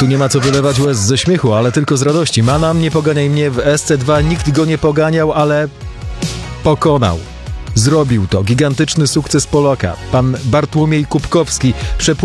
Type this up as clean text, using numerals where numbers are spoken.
Tu nie ma co wylewać łez ze śmiechu, ale tylko z radości. Manam, nie poganiaj mnie w SC2. Nikt go nie poganiał, ale pokonał. Zrobił to. Gigantyczny sukces Polaka. Pan Bartłomiej Kubkowski